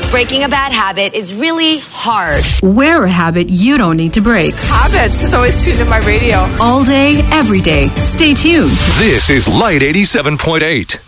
Breaking a bad habit is really hard. Wear a habit you don't need to break. Habits is always tuned in my radio. All day, every day. Stay tuned. This is Light 87.8.